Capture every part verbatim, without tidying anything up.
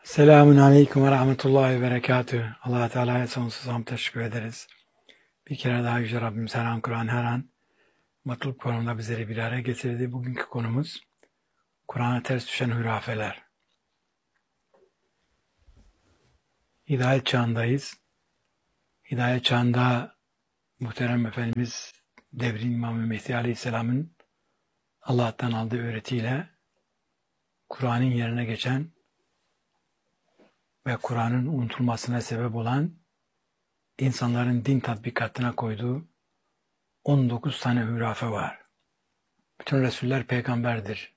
Selamun Aleyküm ve Rahmetullahi ve Berekatühü. Allah-u Teala'ya sonsuz hamd teşekkür ederiz. Bir kere daha Yüce Rabbim Selam Kur'an her an mutluluk konumunda bizleri bir araya getirdi. Bugünkü konumuz Kur'an'a ters düşen hurafeler. Hidayet çağındayız. Hidayet çağında muhterem Efendimiz devrin İmam-ı Mehdi Aleyhisselam'ın Allah'tan aldığı öğretiyle Kur'an'ın yerine geçen ve Kur'an'ın unutulmasına sebep olan insanların din tatbikatına koyduğu on dokuz tane hurafe var. Bütün Resuller peygamberdir.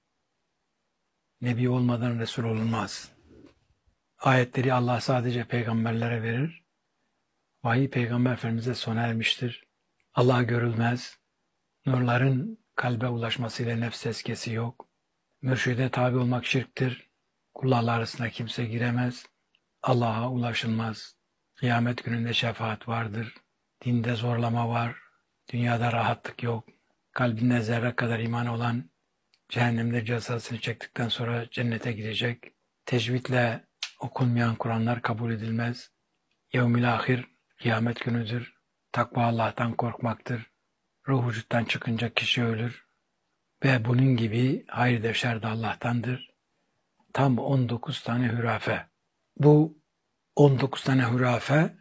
Nebi olmadan Resul olunmaz. Ayetleri Allah sadece peygamberlere verir. Vahiy Peygamber Efendimiz'e sona ermiştir. Allah görülmez. Nurların kalbe ulaşmasıyla nefs tezkiyesi yok. Mürşide tabi olmak şirktir. Kullarla arasına kimse giremez. Allah'a ulaşılmaz. Kıyamet gününde şefaat vardır. Dinde zorlama var. Dünyada rahatlık yok. Kalbinde zerre kadar iman olan cehennemde cezasını çektikten sonra cennete girecek. Tecvidle okunmayan Kur'anlar kabul edilmez. Yevmil ahir kıyamet günüdür. Takva Allah'tan korkmaktır. Ruh vücuttan çıkınca kişi ölür. Ve bunun gibi hayır de şer de Allah'tandır. Tam on dokuz tane hurafe. Bu on dokuz tane hurafe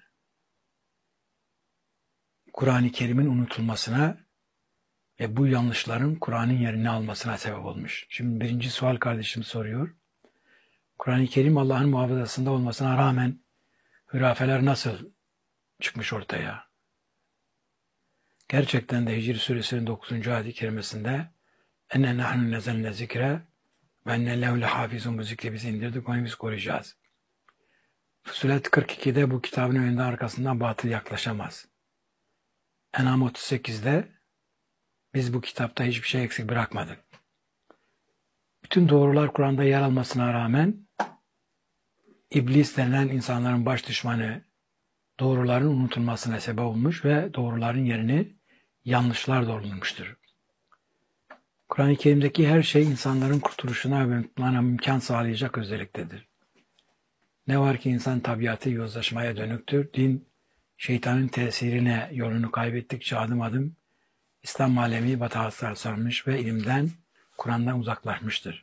Kur'an-ı Kerim'in unutulmasına ve bu yanlışların Kur'an'ın yerini almasına sebep olmuş. Şimdi birinci sual kardeşim soruyor. Kur'an-ı Kerim Allah'ın muhafazasında olmasına rağmen hurafeler nasıl çıkmış ortaya? Gerçekten de Hicr Suresinin dokuzuncu ayet-i kerimesinde enne nahnu nezelne zikre ve enne lehu lehafizun, bu zikri biz indirdik, onu biz koruyacağız. Fussilet kırk ikide bu kitabın önünde arkasından batıl yaklaşamaz. En'am otuz sekizde biz bu kitapta hiçbir şey eksik bırakmadık. Bütün doğrular Kur'an'da yer almasına rağmen İblis denilen insanların baş düşmanı doğruların unutulmasına sebep olmuş ve doğruların yerini yanlışlar doldurmuştur. Kur'an-ı Kerim'deki her şey insanların kurtuluşuna ve mutluluğuna imkan sağlayacak özelliktedir. Ne var ki insan tabiatı yozlaşmaya dönüktür. Din, şeytanın tesirine yolunu kaybettikçe adım adım İslam alemi batağızlar sarmış ve ilimden, Kur'an'dan uzaklaşmıştır.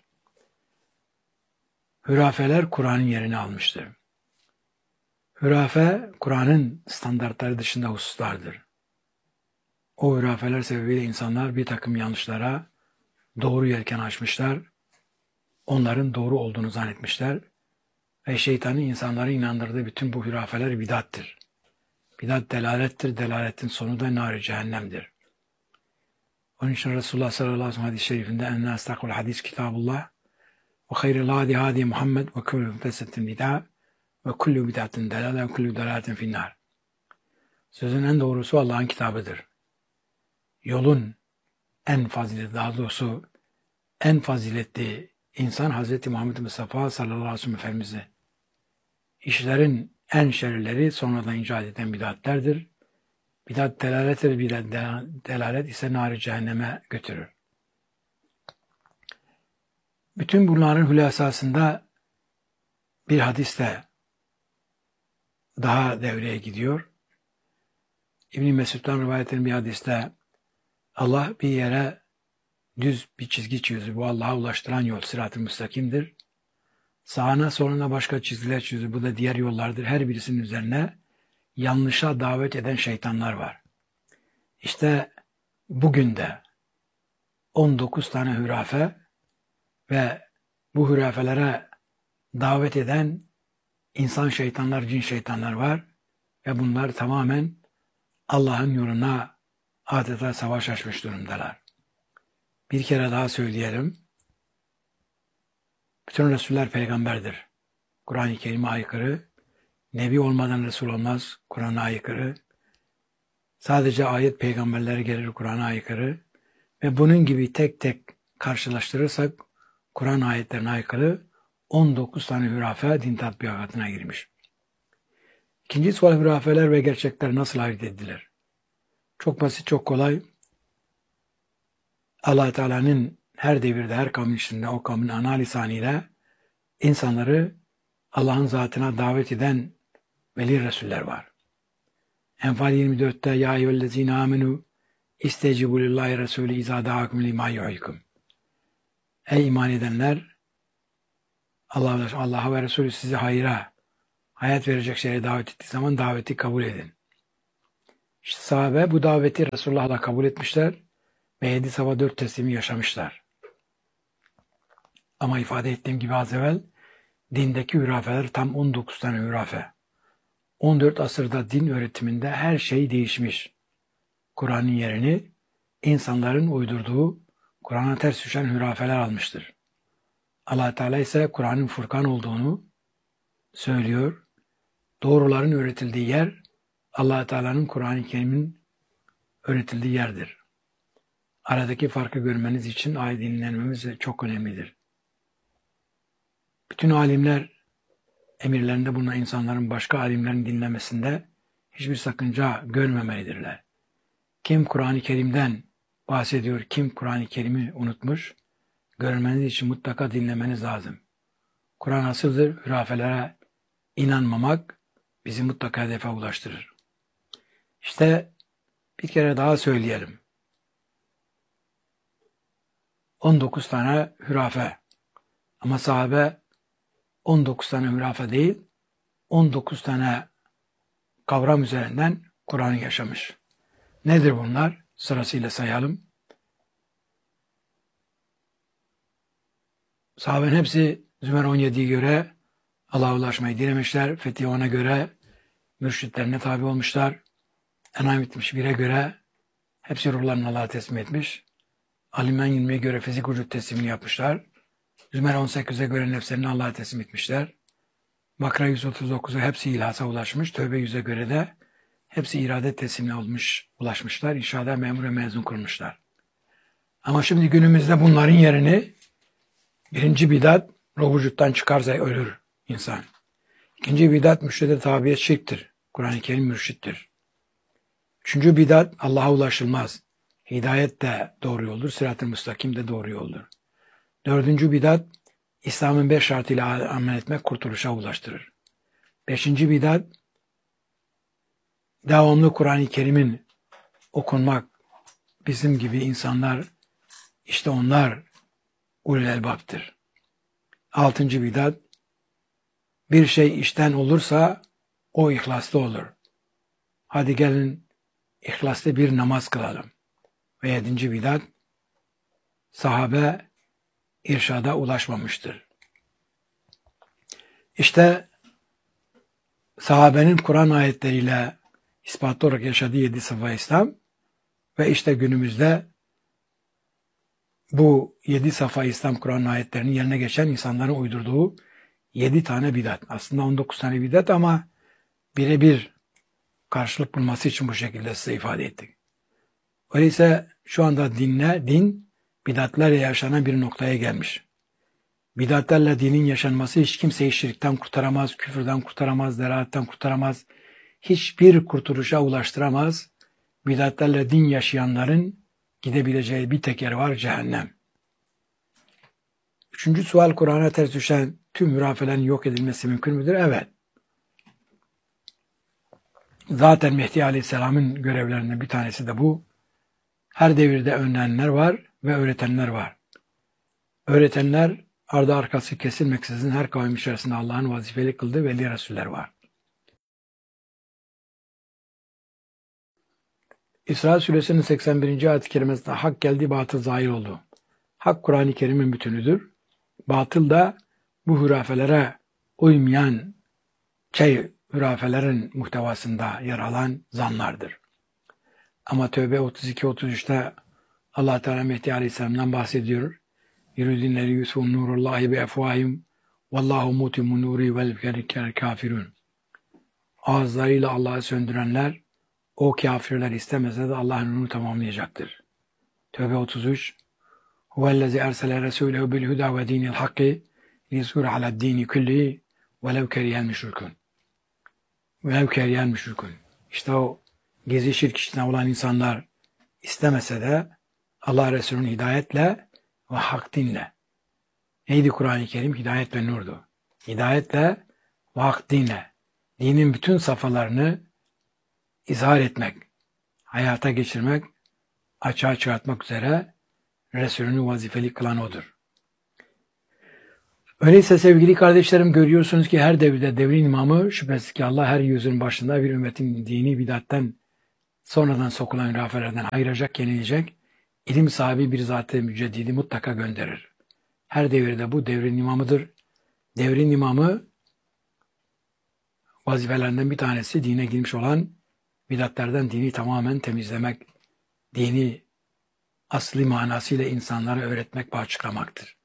Hurafeler Kur'an'ın yerini almıştır. Hurafe, Kur'an'ın standartları dışında hususlardır. O hurafeler sebebiyle insanlar bir takım yanlışlara doğru yelken açmışlar, onların doğru olduğunu zannetmişler ve şeytanın insanları inandırdığı bütün bu hurafeler bidattir. Bidat delalettir, delaletin sonu da nar-ı cehennemdir. Onun için Resulullah sallallahu aleyhi ve sellem hadis-i şerifinde enne astakul hadis kitabullah ve hayril hadi hadi Muhammed ve kullu müfessetin bid'a ve kullu bid'atin delale ve kullu delaletin finnar. Sözün en doğrusu Allah'ın kitabıdır. Yolun en faziletli, daha doğrusu en faziletli insan Hazreti Muhammed Mustafa sallallahu aleyhi ve sellem Efendimiz'i. İşlerin en şerlileri sonradan icat eden bid'atlerdir. Bidat delalettir, bidat delalet ise nar-ı cehenneme götürür. Bütün bunların hülasasında bir hadis de daha devreye gidiyor. İbn-i Mesud'dan rivayet edilen bir hadiste Allah bir yere düz bir çizgi çiziyor. Bu Allah'a ulaştıran yol sırat-ı müstakimdir. Sağına soluna başka çizgiler çiziyor. Bu da diğer yollardır. Her birisinin üzerine yanlışa davet eden şeytanlar var. İşte bugün de on dokuz tane hurafe ve bu hurafelere davet eden insan şeytanlar, cin şeytanlar var ve bunlar tamamen Allah'ın yoluna adeta savaş açmış durumdalar. Bir kere daha söyleyelim. Bütün Resuller peygamberdir. Kur'an-ı Kerim'e aykırı. Nebi olmadan Resul olmaz. Kur'an'a aykırı. Sadece ayet peygamberlere gelir, Kur'an'a aykırı. Ve bunun gibi tek tek karşılaştırırsak Kur'an ayetlerine aykırı on dokuz tane hurafe din tatbikatına girmiş. İkinci sual, hurafeler ve gerçekler nasıl ayırt edilir? Çok basit, çok kolay. Allah Teala'nın her devirde, her kavmin içinde o kavmin ana lisanıyla insanları Allah'ın zatına davet eden veli Resuller var. Enfal yirmi dörtte ya eyyühellezine amenu istecibu lillahi Resulü izâ da'akum limâ yuhyikum. Ey iman edenler, Allah'a Allah ve Resulü sizi hayra, hayat verecek şeye davet ettiği zaman daveti kabul edin. İşte sahabe bu daveti Resulullah'la kabul etmişler ve yedi sabah dört teslimi yaşamışlar. Ama ifade ettiğim gibi az evvel dindeki hurafeler tam on dokuz tane hurafe. on dört asırda din öğretiminde her şey değişmiş. Kur'an'ın yerini insanların uydurduğu, Kur'an'a ters düşen hurafeler almıştır. Allah Teala ise Kur'an'ın Furkan olduğunu söylüyor. Doğruların öğretildiği yer Allah Teala'nın Kur'an-ı Kerim'in öğretildiği yerdir. Aradaki farkı görmeniz için ayet dinlememiz çok önemlidir. Bütün alimler emirlerinde bulunan insanların başka alimlerin dinlemesinde hiçbir sakınca görmemelidirler. Kim Kur'an-ı Kerim'den bahsediyor, kim Kur'an-ı Kerim'i unutmuş, görmeniz için mutlaka dinlemeniz lazım. Kur'an asıldır, hurafelere inanmamak bizi mutlaka hedefe ulaştırır. İşte bir kere daha söyleyelim. on dokuz tane hurafe. Ama sahabe on dokuz tane hurafe değil, on dokuz tane kavram üzerinden Kur'an'ı yaşamış. Nedir bunlar? Sırasıyla sayalım. Sahabenin hepsi Zümer on yediye göre Allah'a ulaşmayı dilemişler. Fethi ona göre mürşitlerine tabi olmuşlar. En'am yetmiş bire göre hepsi ruhlarını Allah'a teslim etmiş. Alimran yirmiye göre fizik vücut teslimini yapmışlar. Zümer on sekize göre nefslerini Allah'a teslim etmişler. Bakra yüz otuz dokuza hepsi ilhasa ulaşmış. Tövbe yüze göre de hepsi irade teslimine olmuş, ulaşmışlar. İnşaada memur ve mezun kurmuşlar. Ama şimdi günümüzde bunların yerini birinci bidat ruh vücuttan çıkarsa ölür insan. İkinci bidat mürşide tabiyet şirktir. Kur'an-ı Kerim mürşittir. Üçüncü bidat Allah'a ulaşılmaz. Hidayet de doğru yoldur. Sırat-ı müstakim de doğru yoldur. Dördüncü bidat İslam'ın beş şartıyla amel etmek kurtuluşa ulaştırır. Beşinci bidat devamlı Kur'an-ı Kerim'in okunmak. Bizim gibi insanlar işte onlar ulul elbaptır. Altıncı bidat bir şey işten olursa o ihlaslı olur. Hadi gelin ihlaslı bir namaz kılalım. Ve yedinci bidat sahabe irşada ulaşmamıştır. İşte sahabenin Kur'an ayetleriyle ispatlı olarak yaşadığı yedi sıfa İslam ve işte günümüzde bu yedi safa İslam Kur'an ayetlerinin yerine geçen insanların uydurduğu yedi tane bidat. Aslında on dokuz tane bidat ama birebir karşılık bulması için bu şekilde size ifade ettik. Öyleyse şu anda dinle, din bidatlarla yaşanan bir noktaya gelmiş. Bidatlarla dinin yaşanması hiç kimseyi şirkten kurtaramaz, küfürden kurtaramaz, delaletten kurtaramaz. Hiçbir kurtuluşa ulaştıramaz. Bidatlarla din yaşayanların gidebileceği bir tek yer var, cehennem. Üçüncü sual, Kur'an'a ters düşen tüm hurafelerin yok edilmesi mümkün müdür? Evet. Zaten Mehdi Aleyhisselam'ın görevlerinden bir tanesi de bu. Her devirde önlenenler var ve öğretenler var. Öğretenler ardı arkası kesilmeksizin her kavim içerisinde Allah'ın vazifeli kıldığı veli Resuller var. İsra Suresinin seksen birinci ayet-i kerimesinde hak geldi, batıl zahir oldu. Hak Kur'an-ı Kerim'in bütünüdür. Batıl da bu hurafelere uymayan şey hurafelerin muhtevasında yer alan zanlardır. Ama Tevbe otuz iki otuz üçte Allah Teala Mehdi Aleyhisselam'dan bahsediyor. Yürüdünleri yusufun nurullahi bi efvahim vallahu mutimmu nuri vel kerikel kafirun. Ağızlarıyla Allah'ı söndürenler o kafirler istemese de Allah'ın nurunu tamamlayacaktır. Tevbe otuz üç Huvellezî ersele resûlehu bil hudâ ve dînil hakkı liyuzhîra aled-dîni kullihi velev kerihel müşrikûn. Velev kerihel müşrikûn. İşte o gizli şirk içinde olan insanlar istemese de Allah Resulü'nün hidayetle ve hak dinle. Neydi Kur'an-ı Kerim? Hidayet ve nurdu. Hidayetle ve hak dinle, dinin bütün safhalarını izhar etmek, hayata geçirmek, açığa çıkartmak üzere Resulünü vazifeli kılan odur. Öyleyse sevgili kardeşlerim, görüyorsunuz ki her devirde devrin imamı, şüphesiz ki Allah her yüzün başında bir ümmetin dini bidatten sonradan sokulan hurafelerden ayıracak, yenilecek, ilim sahibi bir zat-ı müceddidi mutlaka gönderir. Her devirde bu devrin imamıdır. Devrin imamı vazifelerinden bir tanesi dine girmiş olan bidatlerden dini tamamen temizlemek, dini asli manasıyla insanlara öğretmek ve açıklamaktır.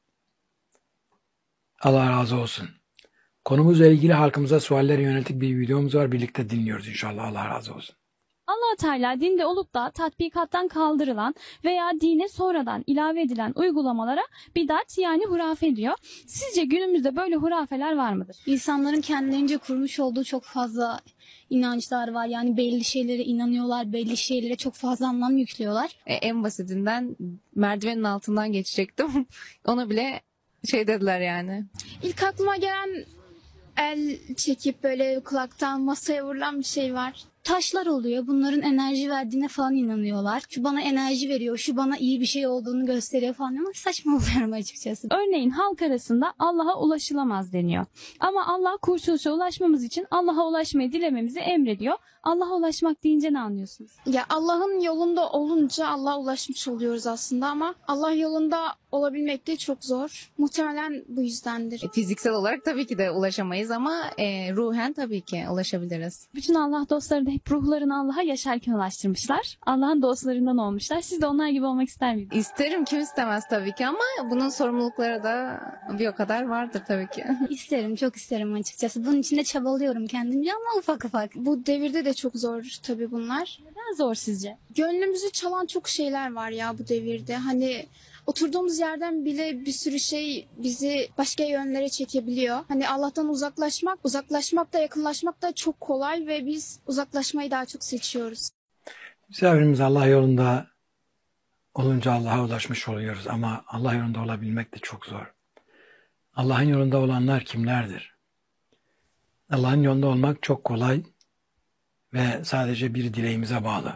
Allah razı olsun. Konumuzla ilgili halkımıza suallere yönelik bir videomuz var. Birlikte dinliyoruz inşallah. Allah razı olsun. Allah Teala dinde olup da tatbikattan kaldırılan veya dine sonradan ilave edilen uygulamalara bidat yani hurafe diyor. Sizce günümüzde böyle hurafeler var mıdır? İnsanların kendilerince kurmuş olduğu çok fazla inançlar var. Yani belli şeylere inanıyorlar, belli şeylere çok fazla anlam yüklüyorlar. E, en basitinden merdivenin altından geçecektim. Ona bile şey dediler yani. İlk aklıma gelen el çekip böyle kulaktan masaya vurulan bir şey var. Taşlar oluyor. Bunların enerji verdiğine falan inanıyorlar. Şu bana enerji veriyor, şu bana iyi bir şey olduğunu gösteriyor falan ama saçma oluyorum açıkçası. Örneğin halk arasında Allah'a ulaşılamaz deniyor. Ama Allah kurtuluşa ulaşmamız için Allah'a ulaşmayı dilememizi emrediyor. Allah'a ulaşmak deyince ne anlıyorsunuz? Ya Allah'ın yolunda olunca Allah'a ulaşmış oluyoruz aslında ama Allah yolunda olabilmek de çok zor. Muhtemelen bu yüzdendir. E, fiziksel olarak tabii ki de ulaşamayız ama e, ruhen tabii ki ulaşabiliriz. Bütün Allah dostları da hep ruhlarını Allah'a yaşarken ulaştırmışlar. Allah'ın dostlarından olmuşlar. Siz de onlar gibi olmak ister miydiniz? İsterim, kim istemez tabii ki ama bunun sorumlulukları da bir o kadar vardır tabii ki. İsterim, çok isterim açıkçası. Bunun için de çabalıyorum kendimce ama ufak ufak. Bu devirde de çok zor tabii bunlar. Neden zor sizce? Gönlümüzü çalan çok şeyler var ya bu devirde. Hani oturduğumuz yerden bile bir sürü şey bizi başka yönlere çekebiliyor. Hani Allah'tan uzaklaşmak, uzaklaşmak da yakınlaşmak da çok kolay ve biz uzaklaşmayı daha çok seçiyoruz. Misafirimiz Allah yolunda olunca Allah'a ulaşmış oluyoruz ama Allah yolunda olabilmek de çok zor. Allah'ın yolunda olanlar kimlerdir? Allah'ın yolunda olmak çok kolay ve sadece bir dileğimize bağlı.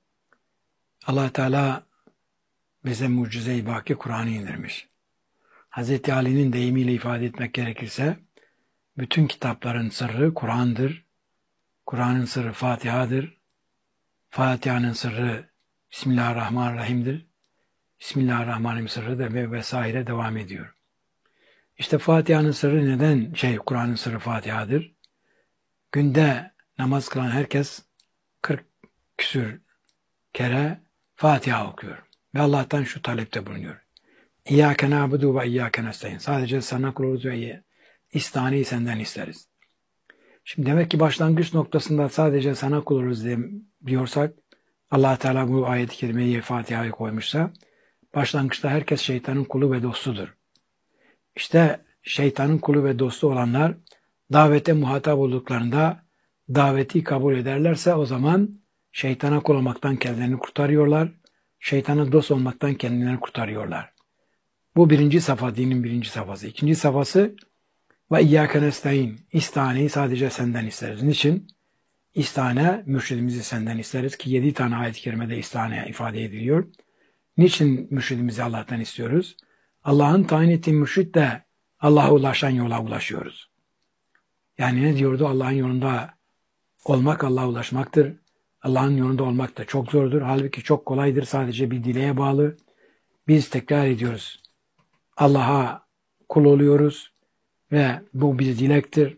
Allah Teala bize mucize-i baki Kur'an'ı indirmiş. Hazreti Ali'nin deyimiyle ifade etmek gerekirse, bütün kitapların sırrı Kur'an'dır. Kur'an'ın sırrı Fatiha'dır. Fatiha'nın sırrı Bismillahirrahmanirrahim'dir. Bismillahirrahmanirrahim sırrı da ve vesaire devam ediyor. İşte Fatiha'nın sırrı neden şey Kur'an'ın sırrı Fatiha'dır? Günde namaz kılan herkes kırk küsür kere Fatiha okuyor. Ve Allah'tan şu talepte bulunuyor. İyyâke na'budu ve iyyâke nestaîn. Sadece sana kuluz ve istaneyi senden isteriz. Şimdi demek ki başlangıç noktasında sadece sana kuluz diyorsak, Allah Teala bu ayet-i kerimeyi Fatiha'ya koymuşsa, başlangıçta herkes şeytanın kulu ve dostudur. İşte şeytanın kulu ve dostu olanlar davete muhatap olduklarında daveti kabul ederlerse o zaman şeytana kul olmaktan kendilerini kurtarıyorlar. Şeytana dost olmaktan kendilerini kurtarıyorlar. Bu birinci safa, dinin birinci safhası. İkinci safhası ve iyyâke nestaîn. İstaneyi sadece senden isteriz. Niçin? İstane, mürşidimizi senden isteriz ki yedi tane ayet-i kerimede istane ifade ediliyor. Niçin mürşidimizi Allah'tan istiyoruz? Allah'ın tayin ettiği mürşid de Allah'a ulaşan yola ulaşıyoruz. Yani ne diyordu? Allah'ın yolunda olmak Allah'a ulaşmaktır. Allah'ın yolunda olmak da çok zordur. Halbuki çok kolaydır. Sadece bir dileğe bağlı. Biz tekrar ediyoruz. Allah'a kul oluyoruz ve bu bir dilektir.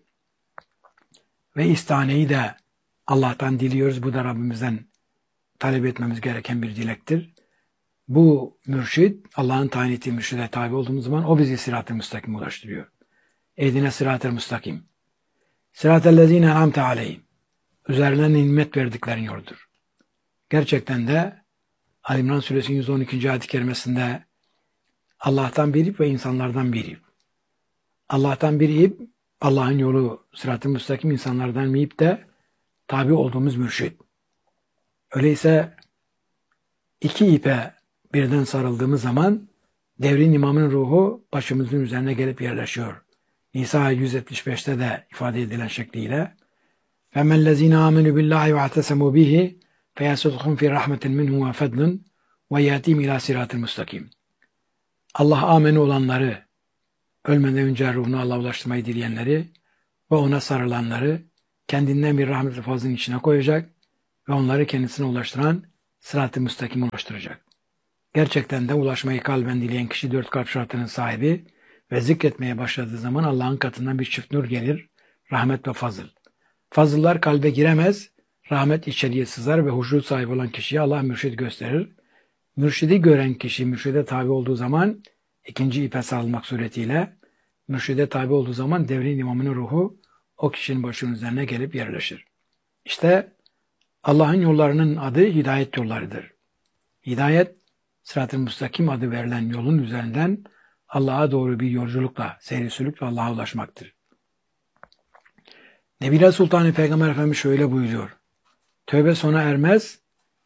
Ve istaneyi de Allah'tan diliyoruz. Bu da Rabbimizden talep etmemiz gereken bir dilektir. Bu mürşid, Allah'ın tayin ettiği mürşide tabi olduğumuz zaman o bizi sırat-ı müstakime ulaştırıyor. Ehdine sırat-ı müstakim. Sırat-ellezine en'amte aleyhim. Üzerlerine nimet verdiklerin yoludur. Gerçekten de Ali İmran Suresinin yüz on ikinci ayet-i kerimesinde Allah'tan bir ip ve insanlardan bir ip. Allah'tan bir ip, Allah'ın yolu sırat-ı müstakim, insanlardan bir ip de tabi olduğumuz mürşid. Öyleyse iki ipe birden sarıldığımız zaman devrin imamının ruhu başımızın üzerine gelip yerleşiyor. Nisa yüz yetmiş beşte de ifade edilen şekliyle فَمَنْ الَّذ۪ينَ آمَنُوا بِاللّٰهِ وَاعْتَسَمُوا بِهِ فَيَسُدْخُمْ فِي رَحْمَةٍ مِنْهُ وَفَضْلٍ وَيَاتِيمْ اِلٰى صِرَاطٍ müstakim. Allah ameni olanları, ölmeden önce ruhunu Allah'a ulaştırmayı dileyenleri ve ona sarılanları kendinden bir rahmet ve fazlın içine koyacak ve onları kendisine ulaştıran sırat-ı müstakime ulaştıracak. Gerçekten de ulaşmayı kalben dileyen kişi dört kalp şartının sahibi ve zikretmeye başladığı zaman Allah'ın katından bir çift nur gelir, rahmet ve fazıl. Fazıllar kalbe giremez, rahmet içeriye sızar ve huşu sahibi olan kişiye Allah mürşid gösterir. Mürşidi gören kişi mürşide tabi olduğu zaman ikinci ipe sarılmak suretiyle mürşide tabi olduğu zaman devrin imamının ruhu o kişinin başının üzerine gelip yerleşir. İşte Allah'ın yollarının adı hidayet yollarıdır. Hidayet, sırat-ı müstakim adı verilen yolun üzerinden Allah'a doğru bir yolculukla, seyri sülükle Allah'a ulaşmaktır. Nebiler Sultanı Peygamber Efendimiz şöyle buyuruyor. Tövbe sona ermez,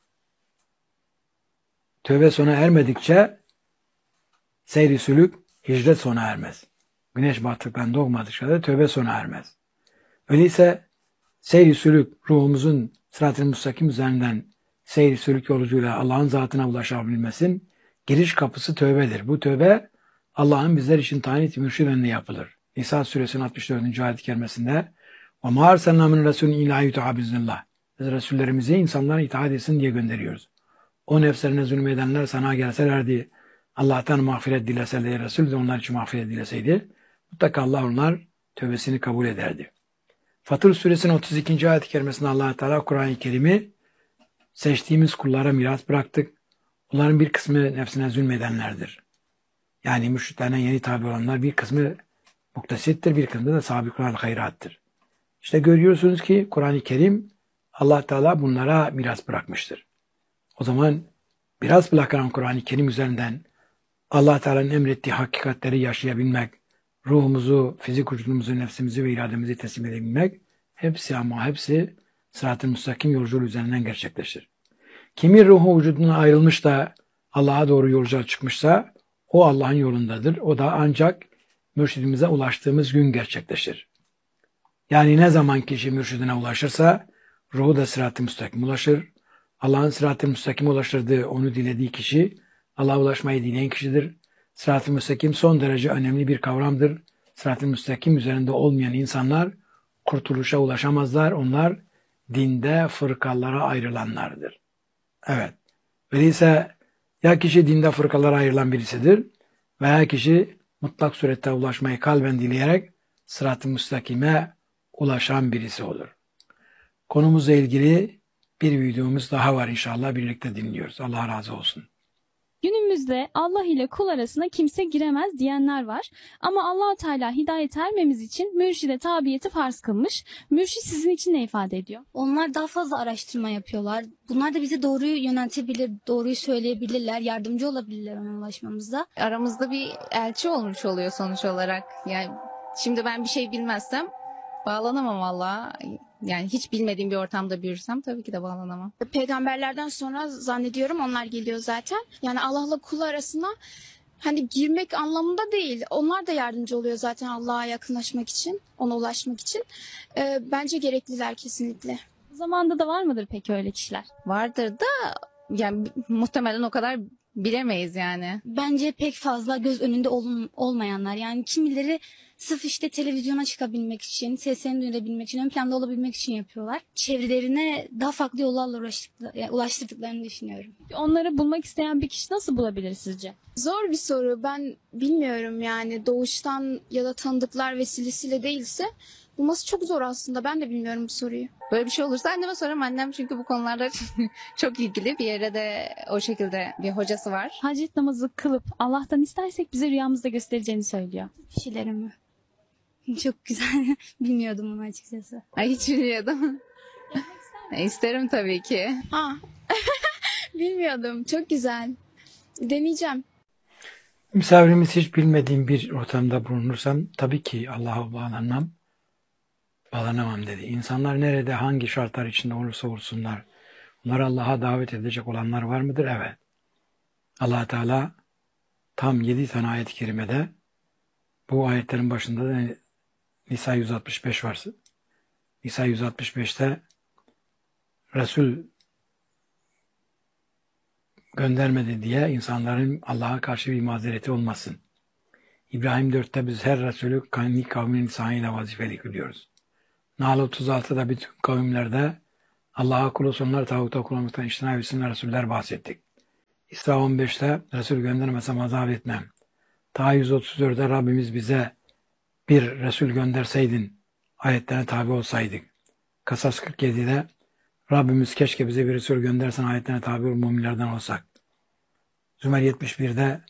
tövbe sona ermedikçe seyri sülük, hicret sona ermez. Güneş battıktan doğmadıkça da tövbe sona ermez. Öyleyse seyri sülük, ruhumuzun sırat-ı müstakim üzerinden seyri sülük yolculuğuyla Allah'ın zatına ulaşabilmesin, giriş kapısı tövbedir. Bu tövbe Allah'ın bizler için tayin ettiği mürşid önüne yapılır. Nisa suresinin altmış dördüncü ayet-i kerimesinde وَمَا أَرْسَلْنَا مِنْ رَسُولٍ اِلَّا يُتَعَ بِزْنِ Biz Resullerimizi insanlara itaat etsin diye gönderiyoruz. O nefslerine zulmedenler sana gelselerdi, Allah'tan mağfiret dileselerdi, Resul de onlar için mağfiret dileseydi, mutlaka Allah onlar tövbesini kabul ederdi. Fatır suresinin otuz ikinci ayet-i kerimesinde Allah Teala Kur'an-ı Kerim'i seçtiğimiz kullara miras bıraktık. Onların bir kısmı nefsine zulmedenlerdir. Yani mürşitlerine yeni tabi olanlar bir kısmı muktesittir, bir kısmı da sabıklar hayrattır. İşte görüyorsunuz ki Kur'an-ı Kerim Allah Teala bunlara miras bırakmıştır. O zaman miras bırakan Kur'an-ı Kerim üzerinden Allah Teala'nın emrettiği hakikatleri yaşayabilmek, ruhumuzu, fizik vücudumuzu, nefsimizi ve irademizi teslim edebilmek hepsi ama hepsi sırat-ı müstakim yolculuğu üzerinden gerçekleşir. Kimin ruhu vücuduna ayrılmış da Allah'a doğru yolculuğa çıkmışsa o Allah'ın yolundadır. O da ancak mürşidimize ulaştığımız gün gerçekleşir. Yani ne zaman kişi mürşidine ulaşırsa ruhu da sırat-ı müstakim ulaşır. Allah'ın sırat-ı müstakim ulaştırdığı, onu dilediği kişi Allah'a ulaşmayı dileyen kişidir. Sırat-ı müstakim son derece önemli bir kavramdır. Sırat-ı müstakim üzerinde olmayan insanlar kurtuluşa ulaşamazlar. Onlar dinde fırkalara ayrılanlardır. Evet. Öyleyse ya kişi dinde fırkalara ayrılan birisidir veya kişi mutlak surette ulaşmayı kalben dileyerek sırat-ı müstakime ulaşan birisi olur. Konumuzla ilgili bir videomuz daha var inşallah birlikte dinliyoruz. Allah razı olsun. Günümüzde Allah ile kul arasına kimse giremez diyenler var. Ama Allah Teala hidayet ermemiz için mürşide tabiyeti farz kılmış. Mürşid sizin için ne ifade ediyor? Onlar daha fazla araştırma yapıyorlar. Bunlar da bizi doğruyu yöneltebilir, doğruyu söyleyebilirler, yardımcı olabilirler ona ulaşmamızda. Aramızda bir elçi olmuş oluyor sonuç olarak. Yani şimdi ben bir şey bilmezsem bağlanamam Allah'a. Yani hiç bilmediğim bir ortamda büyürsem tabii ki de bağlanamam. Peygamberlerden sonra zannediyorum onlar geliyor zaten. Yani Allah'la kul arasına hani girmek anlamında değil. Onlar da yardımcı oluyor zaten Allah'a yakınlaşmak için, ona ulaşmak için. Ee, bence gerekliler kesinlikle. Bu zamanda da var mıdır peki öyle kişiler? Vardır da yani muhtemelen o kadar bilemeyiz yani. Bence pek fazla göz önünde olun, olmayanlar. Yani kimileri sırf işte televizyona çıkabilmek için, seslerini duyurabilmek için, ön planda olabilmek için yapıyorlar. Çevrelerine daha farklı yollarla ulaştıkla- yani ulaştırdıklarını düşünüyorum. Onları bulmak isteyen bir kişi nasıl bulabilir sizce? Zor bir soru. Ben bilmiyorum yani doğuştan ya da tanıdıklar vesilesiyle değilse bulması çok zor aslında. Ben de bilmiyorum bu soruyu. Böyle bir şey olursa anneme sorarım. Annem çünkü bu konularda çok ilgili. Bir yere de o şekilde bir hocası var. Hacet namazı kılıp Allah'tan istersek bize rüyamızda göstereceğini söylüyor. Kişilerimi. Çok güzel. Bilmiyordum onu açıkçası. Ay hiç bilmiyordum. İsterim tabii ki. Ha. Bilmiyordum. Çok güzel. Deneyeceğim. Misafirimiz hiç bilmediğim bir ortamda bulunursam tabii ki Allah'a bağlanmam. Bağlanamam dedi. İnsanlar nerede hangi şartlar içinde olursa olsunlar onları Allah'a davet edecek olanlar var mıdır? Evet. Allah Teala tam yedi tane ayet-i kerimede bu ayetlerin başında da Nisa yüz altmış beş var. Nisa yüz altmış beşte Resul göndermedi diye insanların Allah'a karşı bir mazereti olmasın. İbrahim dörtte biz her Resulü kendi kavminin lisanıyla vazifeli kılıyoruz. Nahl otuz altıda bütün kavimlerde Allah'a kul olsunlar, tağuta kul olmaktan iştina etsinler Resuller bahsettik. İsra on beşte Resul göndermesem azap etmem. Ta yüz otuz dörtte Rabbimiz bize bir Resul gönderseydin, ayetlerine tabi olsaydık. Kasas kırk yedide Rabbimiz keşke bize bir Resul göndersen ayetlerine tabi ol müminlerden olsak. Zümer yetmiş birde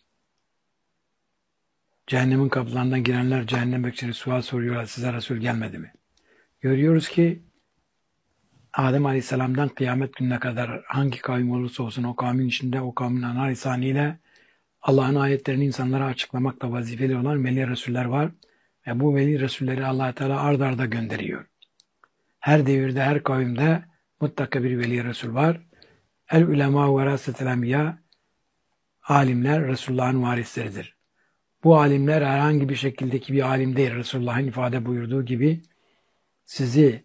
cehennemin kapılarından girenler cehennem bekçileri sual soruyorlar, size Resul gelmedi mi? Görüyoruz ki Adem Aleyhisselam'dan kıyamet gününe kadar hangi kavim olursa olsun o kavmin içinde o kavmin ana lisaniyle Allah'ın ayetlerini insanlara açıklamakla vazifeli olan veli Resuller var. Ve bu veli Resulleri Allah Teala ard arda gönderiyor. Her devirde, her kavimde mutlaka bir veli Resul var. El ulema verasetel enbiya, alimler Resulullah'ın varisleridir. Bu alimler herhangi bir şekildeki bir alim değil. Resulullah'ın ifade buyurduğu gibi sizi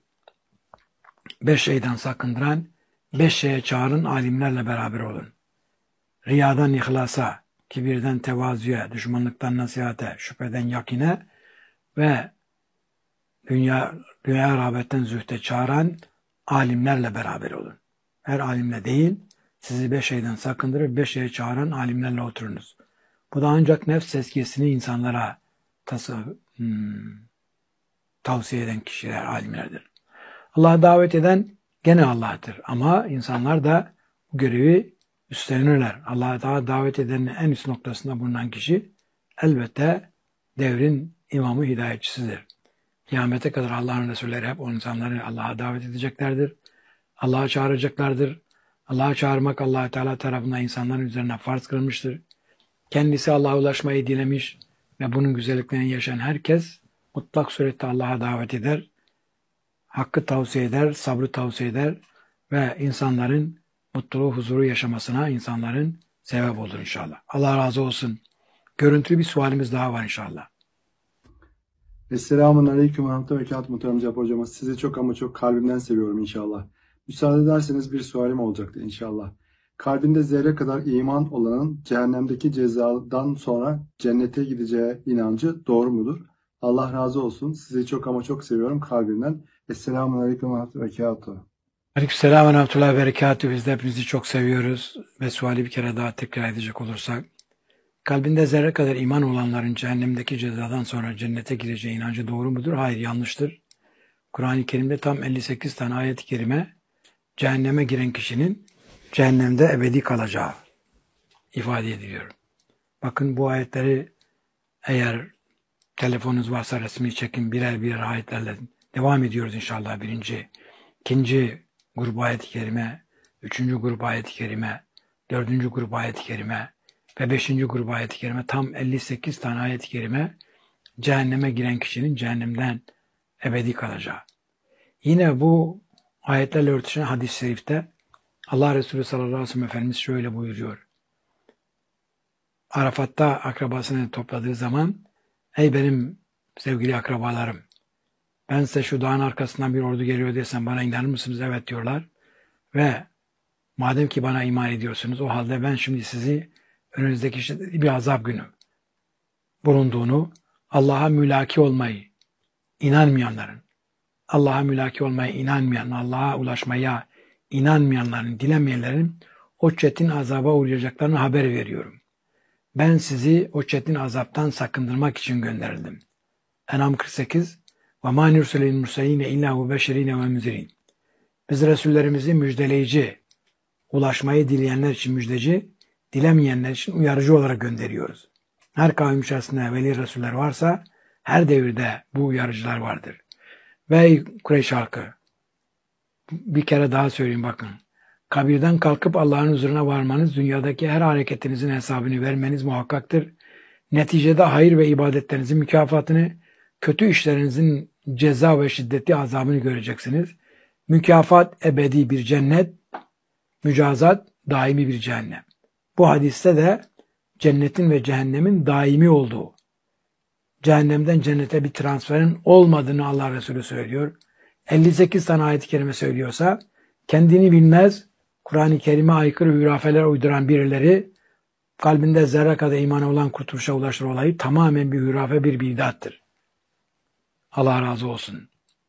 beş şeyden sakındıran, beş şeye çağırın, alimlerle beraber olun. Riyadan ihlasa, kibirden tevazuya, düşmanlıktan nasihate, şüpheden yakine ve dünya, dünya rağbetten zühte çağıran alimlerle beraber olun. Her alimle değil, sizi beş şeyden sakındırır, beş şeye çağıran alimlerle oturunuz. Bu da ancak nefs tezkiyesini insanlara tası, hmm, tavsiye eden kişiler, alimlerdir. Allah'a davet eden gene Allah'tır. Ama insanlar da bu görevi üstlenirler. Allah'a davet edenin en üst noktasında bulunan kişi elbette devrin imamı, hidayetçisidir. Kıyamete kadar Allah'ın Resulleri hep o insanları Allah'a davet edeceklerdir. Allah'a çağıracaklardır. Allah'a çağırmak Allah Teala tarafından insanların üzerine farz kılınmıştır. Kendisi Allah'a ulaşmayı dilemiş ve bunun güzelliklerini yaşayan herkes mutlak surette Allah'a davet eder. Hakkı tavsiye eder, sabrı tavsiye eder ve insanların mutluluğu, huzuru yaşamasına insanların sebep olur inşallah. Allah razı olsun. Görüntülü bir sualimiz daha var inşallah. Esselamun Aleyküm ve Rahmetullahi ve Berekatuhu muhterem Cabbar Hocam. Sizi çok ama çok kalbimden seviyorum inşallah. Müsaade ederseniz bir sualim olacaktı inşallah. Kalbinde zerre kadar iman olanın cehennemdeki cezadan sonra cennete gideceği inancı doğru mudur? Allah razı olsun. Sizi çok ama çok seviyorum kalbimden. Esselamun Aleyküm ve Rahmetullahi ve Berekatuhu. Aleykümselam ve Rahmetullahi ve Berekatuhu. Biz de hepinizi çok seviyoruz ve suali bir kere daha tekrar edecek olursak. Kalbinde zerre kadar iman olanların cehennemdeki cezadan sonra cennete gireceği inancı doğru mudur? Hayır, yanlıştır. Kur'an-ı Kerim'de tam elli sekiz tane ayet-i kerime cehenneme giren kişinin cehennemde ebedi kalacağı ifade ediliyor. Bakın bu ayetleri eğer telefonunuz varsa resmi çekin, birer birer ayetlerle devam ediyoruz inşallah. Birinci, ikinci grup ayet-i kerime, üçüncü grup ayet-i kerime, dördüncü grup ayet-i kerime ve beşinci grup ayet-i kerime, tam elli sekiz tane ayet-i kerime cehenneme giren kişinin cehennemden ebedi kalacağı. Yine bu ayetlerle örtüşen hadis-i şerifte Allah Resulü sallallahu aleyhi ve sellem Efendimiz şöyle buyuruyor. Arafat'ta akrabasını topladığı zaman, ey benim sevgili akrabalarım, ben size şu dağın arkasından bir ordu geliyor desem bana inanır mısınız? Evet diyorlar. Ve madem ki bana iman ediyorsunuz, o halde ben şimdi sizi önünüzdeki şiddetli bir azap günü bulunduğunu, Allah'a mülaki olmayı inanmayanların, Allah'a mülaki olmaya inanmayan, Allah'a ulaşmaya inanmayanların, dilemeyenlerin o çetin azaba uğrayacaklarını haber veriyorum. Ben sizi o çetin azaptan sakındırmak için gönderildim. En'am kırk sekiz وَمَا نُرْسَلِ الْمُرْسَلِينَ اِلَّا وَبَشِرِينَ وَمُنْذِرِينَ Biz Resullerimizi müjdeleyici, ulaşmayı dileyenler için müjdeci, dilemeyenler için uyarıcı olarak gönderiyoruz. Her kavim içerisinde veli Resuller varsa her devirde bu uyarıcılar vardır. Ve Kureyş halkı, bir kere daha söyleyeyim bakın. Kabirden kalkıp Allah'ın huzuruna varmanız, dünyadaki her hareketinizin hesabını vermeniz muhakkaktır. Neticede hayır ve ibadetlerinizin mükafatını, kötü işlerinizin ceza ve şiddetli azabını göreceksiniz. Mükafat ebedi bir cennet, mücazat daimi bir cehennem. Bu hadiste de cennetin ve cehennemin daimi olduğu, cehennemden cennete bir transferin olmadığını Allah Resulü söylüyor. elli sekiz tane ayet-i kerime söylüyorsa kendini bilmez, Kur'an-ı Kerim'e aykırı hurafeler uyduran birileri kalbinde zerre kadar imanı olan kurtuluşa ulaşır olayı tamamen bir hurafe, bir bidattır. Allah razı olsun.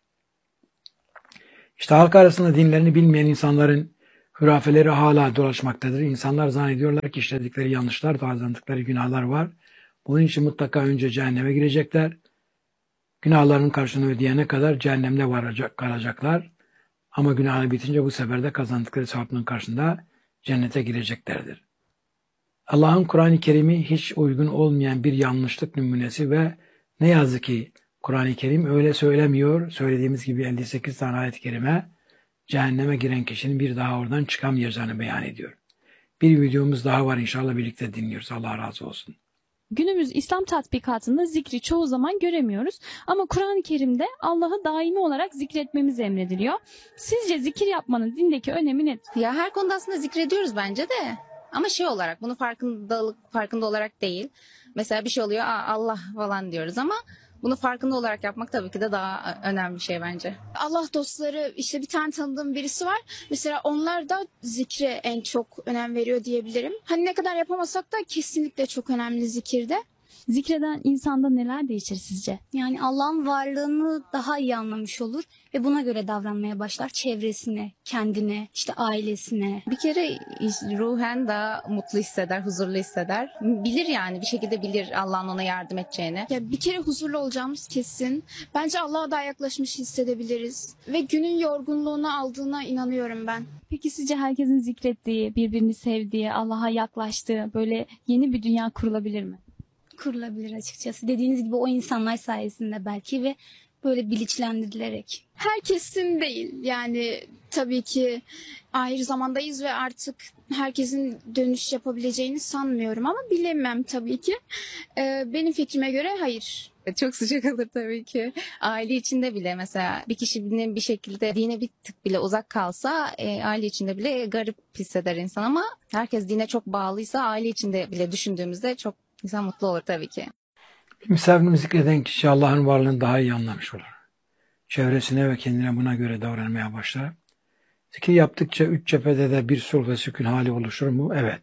İşte halk arasında dinlerini bilmeyen insanların hurafeleri hala dolaşmaktadır. İnsanlar zannediyorlar ki işledikleri yanlışlar, kazandıkları günahlar var. Bunun için mutlaka önce cehenneme girecekler. Günahlarının karşılığını ödeyene kadar cehennemde varacak, kalacaklar. Ama günahı bitince bu sefer de kazandıkları sevapların karşısında cennete gireceklerdir. Allah'ın Kur'an-ı Kerim'i hiç uygun olmayan bir yanlışlık numunesi ve ne yazık ki Kur'an-ı Kerim öyle söylemiyor. Söylediğimiz gibi elli sekiz tane ayet-i kerime cehenneme giren kişinin bir daha oradan çıkamayacağını beyan ediyor. Bir videomuz daha var, inşallah birlikte dinliyoruz. Allah razı olsun. Günümüz İslam tatbikatında zikri çoğu zaman göremiyoruz ama Kur'an-ı Kerim'de Allah'ı daimi olarak zikretmemiz emrediliyor. Sizce zikir yapmanın dindeki önemi nedir? Ya her konuda aslında zikrediyoruz bence de. Ama şey olarak, bunu farkındalık farkında olarak değil. Mesela bir şey oluyor, Aa, Allah falan diyoruz ama bunu farkında olarak yapmak tabii ki de daha önemli bir şey bence. Allah dostları, işte bir tane tanıdığım birisi var. Mesela onlar da zikre en çok önem veriyor diyebilirim. Hani ne kadar yapamasak da kesinlikle çok önemli zikirde. Zikreden insanda neler değişir sizce? Yani Allah'ın varlığını daha iyi anlamış olur ve buna göre davranmaya başlar. Çevresine, kendine, işte ailesine. Bir kere ruhen daha mutlu hisseder, huzurlu hisseder. Bilir yani, bir şekilde bilir Allah'ın ona yardım edeceğini. Ya bir kere huzurlu olacağımız kesin. Bence Allah'a daha yaklaşmış hissedebiliriz. Ve günün yorgunluğunu aldığına inanıyorum ben. Peki sizce herkesin zikrettiği, birbirini sevdiği, Allah'a yaklaştığı böyle yeni bir dünya kurulabilir mi? Kurulabilir açıkçası. Dediğiniz gibi o insanlar sayesinde belki ve böyle bilinçlendirilerek. Herkesin değil. Yani tabii ki ayrı zamandayız ve artık herkesin dönüş yapabileceğini sanmıyorum ama bilemem tabii ki. Ee, benim fikrime göre hayır. Çok sıcak olur tabii ki. Aile içinde bile mesela bir kişinin bir şekilde dine bir tık bile uzak kalsa e, aile içinde bile garip hisseder insan ama herkes dine çok bağlıysa aile içinde bile düşündüğümüzde çok insan mutlu olur tabii ki. Bir misafirini zikreden kişi Allah'ın varlığını daha iyi anlamış olur. Çevresine ve kendine buna göre davranmaya başlar. Zikir yaptıkça üç cephede de bir sulh ve sükun hali oluşur mu? Evet.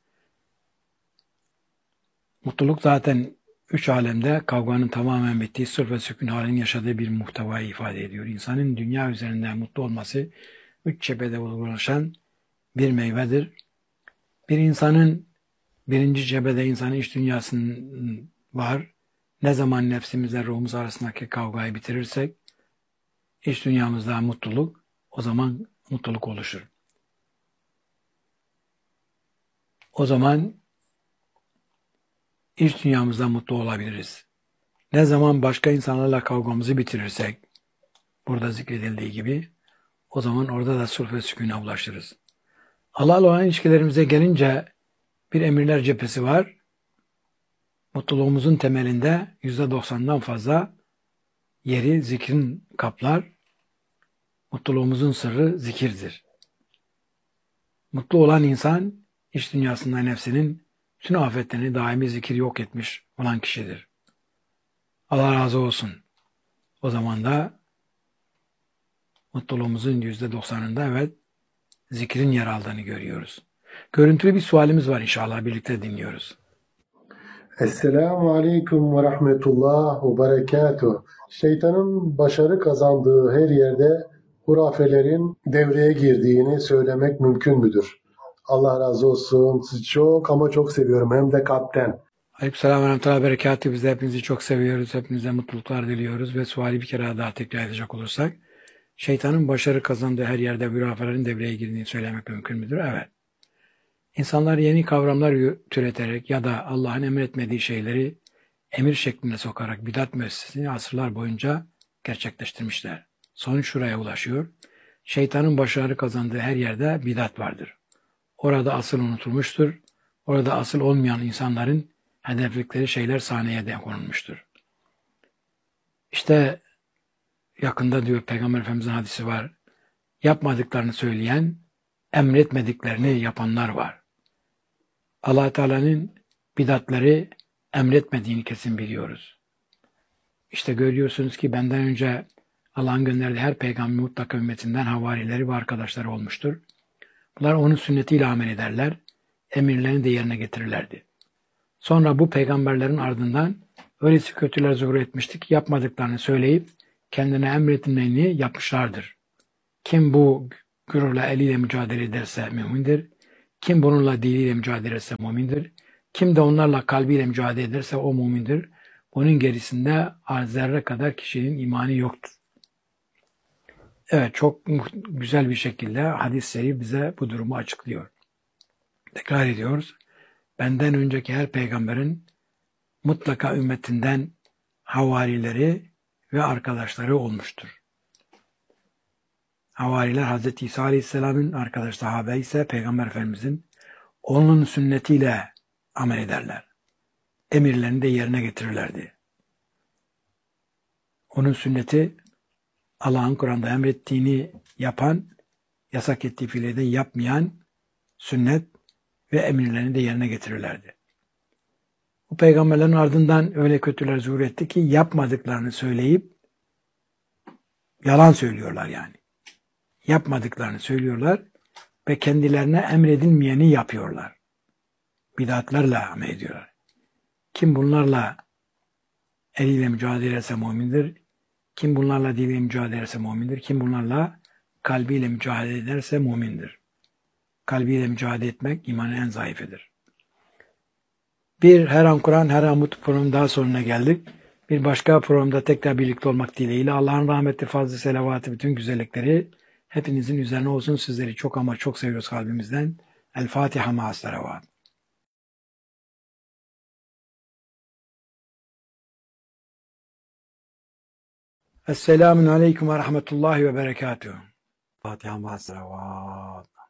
Mutluluk zaten üç alemde kavganın tamamen bittiği sulh ve sükun halinin yaşadığı bir muhtevayı ifade ediyor. İnsanın dünya üzerinde mutlu olması üç cephede ulaşan bir meyvedir. Bir insanın birinci cephede insanın iç dünyasının var. Ne zaman nefsimizle ruhumuz arasındaki kavgayı bitirirsek iç dünyamızda mutluluk, o zaman mutluluk oluşur. O zaman iç dünyamızda mutlu olabiliriz. Ne zaman başka insanlarla kavgamızı bitirirsek, burada zikredildiği gibi, o zaman orada da sulh ve sükûne ulaşırız. Allah'la olan ilişkilerimize gelince bir emirler cephesi var. Mutluluğumuzun temelinde yüzde doksandan fazla yeri zikrin kaplar. Mutluluğumuzun sırrı zikirdir. Mutlu olan insan iç dünyasında nefsinin bütün afetlerini daimi zikir yok etmiş olan kişidir. Allah razı olsun. O zaman da mutluluğumuzun yüzde doksanında evet zikrin yer aldığını görüyoruz. Görüntülü bir sualimiz var, inşallah birlikte dinliyoruz. Esselamu Aleyküm ve Rahmetullah ve Berekatuhu. Şeytanın başarı kazandığı her yerde hurafelerin devreye girdiğini söylemek mümkün müdür? Allah razı olsun. Sizi çok ama çok seviyorum. Hem de kalpten. Aleykümselam ve rahmetullahi ve berekatuhu. Biz de hepinizi çok seviyoruz. Hepinize mutluluklar diliyoruz. Ve suali bir kere daha tekrar edecek olursak, şeytanın başarı kazandığı her yerde hurafelerin devreye girdiğini söylemek mümkün müdür? Evet. İnsanlar yeni kavramlar türeterek ya da Allah'ın emretmediği şeyleri emir şeklinde sokarak bidat müessesesini asırlar boyunca gerçekleştirmişler. Sonuç şuraya ulaşıyor. Şeytanın başarı kazandığı her yerde bidat vardır. Orada asıl unutulmuştur. Orada asıl olmayan insanların hedeflikleri şeyler sahneye de konulmuştur. İşte yakında diyor Peygamber Efendimiz'in hadisi var. Yapmadıklarını söyleyen, emretmediklerini yapanlar var. Allah Teala'nın bidatları emretmediğini kesin biliyoruz. İşte görüyorsunuz ki benden önce Allah'ın gönderdiği her peygamber mutlaka ümmetinden havarileri ve arkadaşları olmuştur. Bunlar onun sünnetiyle amel ederler, emirlerini de yerine getirirlerdi. Sonra bu peygamberlerin ardından öylesi kötüler zuhur etmişti ki yapmadıklarını söyleyip kendine emredilmeyeni yapmışlardır. Kim bu gururla eliyle mücadele ederse mümindir. Kim bununla diliyle mücadele ederse mümindir. Kim de onlarla kalbiyle mücadele ederse o mümindir. Onun gerisinde zerre kadar kişinin imanı yoktur. Evet, çok güzel bir şekilde hadis-i bize bu durumu açıklıyor. Tekrar ediyoruz. Benden önceki her peygamberin mutlaka ümmetinden havarileri ve arkadaşları olmuştur. Havariler Hazreti İsa Aleyhisselam'ın arkadaş sahabe ise Peygamber Efendimizin onun sünnetiyle amel ederler. Emirlerini de yerine getirirlerdi. Onun sünneti Allah'ın Kur'an'da emrettiğini yapan, yasak ettiği fiili de yapmayan sünnet ve emirlerini de yerine getirirlerdi. Bu peygamberlerin ardından öyle kötüler zuhur etti ki yapmadıklarını söyleyip yalan söylüyorlar yani. Yapmadıklarını söylüyorlar ve kendilerine emredilmeyeni yapıyorlar. Bidatlarla amel ediyorlar. Kim bunlarla eliyle mücadele ederse mümindir. Kim bunlarla diliyle mücadele ederse mümindir. Kim bunlarla kalbiyle mücadele ederse mümindir. Kalbiyle mücadele etmek imanın en zayıfıdır. Bir Her An Kur'an, Her An Mutlu programı daha sonuna geldik. Bir başka programda tekrar birlikte olmak dileğiyle Allah'ın rahmeti, fazlı selavatı, bütün güzellikleri hepinizin üzerine olsun. Sizleri çok ama çok seviyoruz kalbimizden. El Fatiha ma'as salavat. Esselamun aleyküm ve rahmetullahi ve berekatuhu. Fatiha ma'as salavat.